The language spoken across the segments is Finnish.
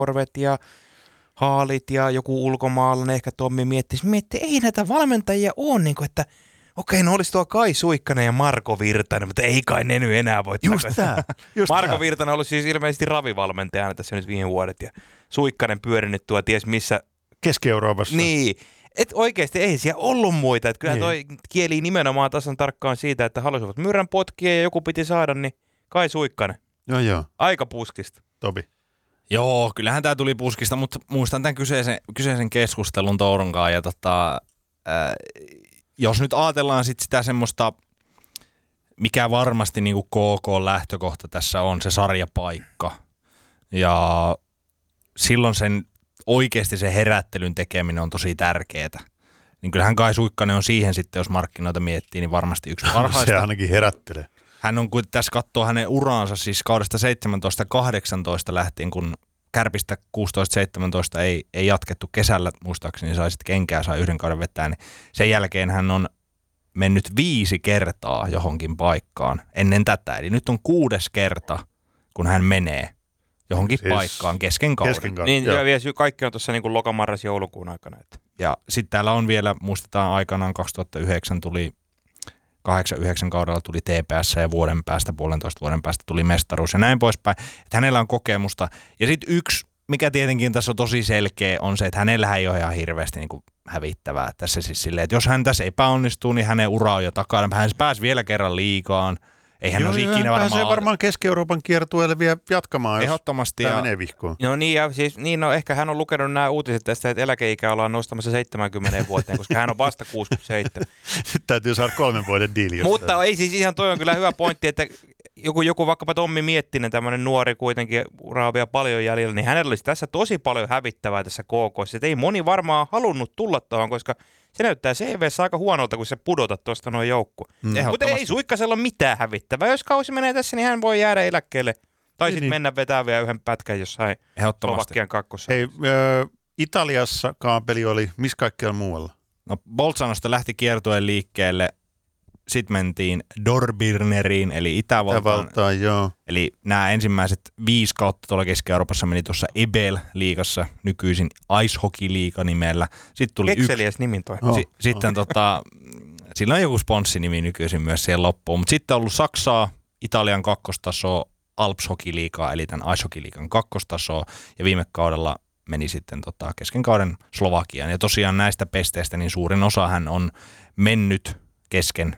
korvet ja haalit ja joku ulkomaalainen, ehkä Tommi miettisi, ei näitä valmentajia ole, niin kuin, että okei, no olisi tuo Kai Suikkanen ja Marko Virtanen, mutta ei kai ne nyt enää voi. Just tää. Marko Virtanen on ollut siis ilmeisesti ravivalmentajana tässä nyt viime vuodet ja Suikkanen pyörinyt tuo ties missä. Keski-Euroopassa. Niin. Et oikeasti ei siellä ollut muita. Että kyllä toi kieli nimenomaan tasan tarkkaan siitä, että halusivat Myrrän potkia ja joku piti saada, niin Kai Suikkanen. Joo. Aika puskista. Topi. Joo, kyllähän tämä tuli puskista, mutta muistan tämän kyseisen keskustelun Touronkaan. Ja jos nyt ajatellaan sit sitä semmoista, mikä varmasti niinku KK-lähtökohta tässä on, se sarjapaikka. Ja silloin oikeasti se herättelyn tekeminen on tosi tärkeää. Niin kyllähän Kai Suikkanen on siihen sitten, jos markkinoita miettii, niin varmasti yksi parhaista. Se ainakin herättelee. Hän on, kun tässä katsoo hänen uraansa, siis kaudesta 17-18 lähtien, kun Kärpistä 16-17 ei jatkettu kesällä, muistaakseni sai sitten kenkää, sai yhden kauden vetää, niin sen jälkeen hän on mennyt 5 kertaa johonkin paikkaan ennen tätä. Eli nyt on 6. kerta, kun hän menee johonkin siis paikkaan kesken kauden. Niin, ja kaikki on tuossa niin lokamarras-joulukuun aikana. Että. Ja sitten täällä on vielä, muistetaan aikanaan 2009 tuli 8-9 kaudella tuli TPS ja vuoden päästä, 1,5 vuoden päästä tuli mestaruus ja näin poispäin. Että hänellä on kokemusta. Ja sitten yksi, mikä tietenkin tässä on tosi selkeä, on se, että hänellähän ei ole ihan hirveästi niin kuin hävittävää. Tässä siis silleen, että jos hän tässä epäonnistuu, niin hänen ura on jo takana. Hän pääsi vielä kerran liigaan. Eihän olisi ikinä varmaan Keski-Euroopan kiertueelle vielä jatkamaan, ehdottomasti jos menee vihkoon. No niin, ja siis, ehkä hän on lukenut nämä uutiset tästä, että eläkeikä ollaan nostamassa 70 vuoteen, koska hän on vasta 67. Sitten täytyy saada 3 vuoden diili. Mutta ei siis ihan toi on kyllä hyvä pointti, että joku vaikkapa Tommi Miettinen, tämmöinen nuori kuitenkin, uraa vielä paljon jäljellä, niin hänellä olisi tässä tosi paljon hävittävää tässä KK:ssa. Että ei moni varmaan halunnut tulla tuohon, koska se näyttää CV:ssä aika huonolta, kun se pudotat tuosta noin joukko. Mutta ei Suikkasella ole mitään hävittävää. Jos kausi menee tässä, niin hän voi jäädä eläkkeelle. Tai sitten mennä vetää vielä yhden pätkän jossain Slovakian kakkossa. Hei, Italiassa kaapeli oli, missä kaikkialla muualla? No Bolzanosta lähti kiertueen liikkeelle. Sitten mentiin Dornbirneriin, eli Itävaltaan. Joo. Eli nämä ensimmäiset 5 kautta tuolla Keski-Euroopassa meni tuossa EBL-liigassa, nykyisin Ice Hockey-liiga nimellä. Sitten tuli kekseliäs nimin toi. Sitten sillä on joku sponssinimi nykyisin myös siihen loppuun. Mutta sitten on ollut Saksaa, Italian kakkostasoa, Alps Hockey-liigaa, eli tämän Ice Hockey-liigan kakkostasoa. Ja viime kaudella meni sitten kesken kauden Slovakiaan. Ja tosiaan näistä pesteistä niin suurin osahan on mennyt kesken.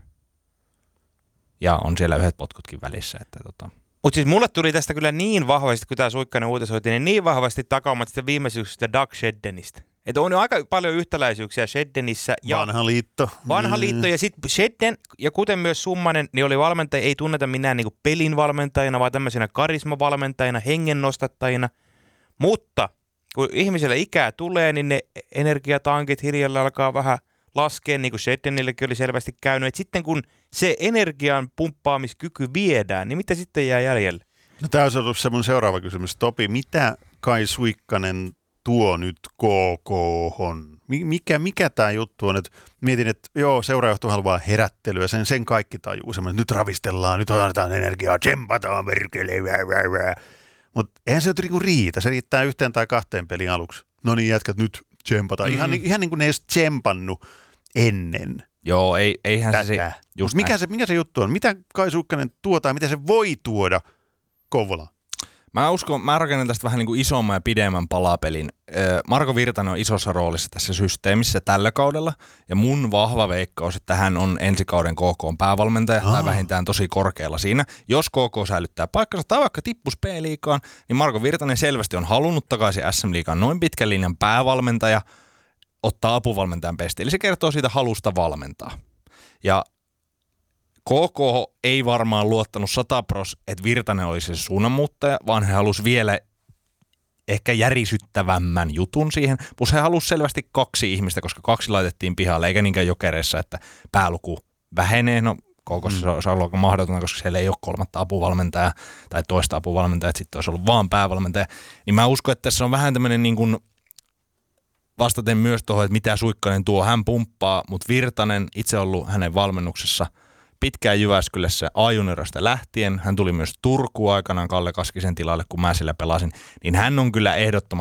Ja on siellä yhdet potkutkin välissä. Mutta siis mulle tuli tästä kyllä niin vahvasti, kun tämä Suikkanen uutisoitiin, niin vahvasti takaamat sitä viimeisyydestä Doug Sheddenistä. Että on aika paljon yhtäläisyyksiä Sheddenissä. Ja Vanha liitto ja sitten Shedden, ja kuten myös Summanen, niin oli valmentajia, ei tunneta minään niinku pelin valmentajina, vaan tämmöisenä karismavalmentajina, hengennostattajina. Mutta kun ihmiselle ikää tulee, niin ne energiatankit hiljalleen alkaa vähän laskea, niin kuin Sheddenillekin oli selvästi käynyt. Et sitten kun se energian pumppaamiskyky viedään, niin mitä sitten jää jäljelle? No, tämä olisi ollut se mun seuraava kysymys. Topi, mitä Kai Suikkanen tuo nyt KK:hon? Mikä tämä juttu on? Et mietin, että seuraajohto haluaa herättelyä, sen kaikki tajuu. Semmoinen, nyt ravistellaan, nyt annetaan energiaa, tsempataan merkele. Mutta eihän se niinku riitä. Se riittää 1 tai 2 pelin aluksi. No niin, jätkät nyt tsempataan. Ihan niin kuin ne ei olisi tsempannut ennen. Joo, eihän se just mikä se juttu on? Mitä Kai Suikkanen tuo tai mitä se voi tuoda Kouvolaan? Mä rakennan tästä vähän niin kuin isomman ja pidemmän palapelin. Marko Virtanen on isossa roolissa tässä systeemissä tällä kaudella. Ja mun vahva veikkaus, että hän on ensi kauden KK:n päävalmentaja tai vähintään tosi korkealla siinä. Jos KK säilyttää paikkansa tai vaikka tippus P-liigaan, niin Marko Virtanen selvästi on halunnut takaisin SM-liigaan noin pitkän linjan päävalmentaja ottaa apuvalmentajan pestiin. Eli se kertoo siitä halusta valmentaa. Ja KK ei varmaan luottanut 100%, että Virtanen olisi se suunnanmuuttaja, vaan he halusi vielä ehkä järisyttävämmän jutun siihen. Plus he halusi selvästi 2 ihmistä, koska 2 laitettiin pihalle, eikä niinkään Jokereissa, että pääluku vähenee. No KK:ssa se on ollut mahdotonta, koska siellä ei ole 3. apuvalmentajaa tai 2. apuvalmentajaa, että sitten olisi ollut vaan päävalmentaja. Niin mä uskon, että tässä on vähän tämmöinen niin kuin vastaten myös tuohon, että mitä Suikkanen tuo. Hän pumppaa, mutta Virtanen itse ollut hänen valmennuksessa pitkään Jyväskylässä A-juniorista lähtien. Hän tuli myös Turkuun aikanaan Kalle Kaskisen tilalle, kun mä siellä pelasin. Niin hän on kyllä ehdottomasti